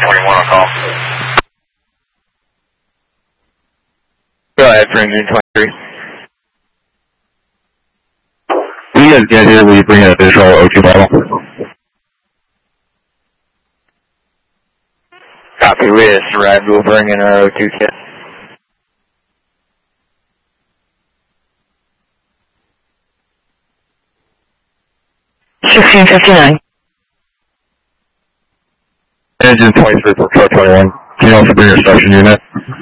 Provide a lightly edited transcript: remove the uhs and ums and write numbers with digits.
21 on call. Go ahead for engine 23. When you guys get here, will you bring an additional O2 bottle? Copy, we just arrived. We'll bring in our O2 kit. $16.59. Engine 23 for truck 21. Can you also bring your suction unit?